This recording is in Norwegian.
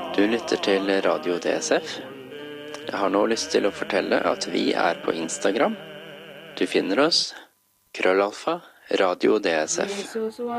Du lytter til Radio DSF. Jeg har nå lyst til å fortelle at vi på Instagram. Du finner oss @ Radio DSF.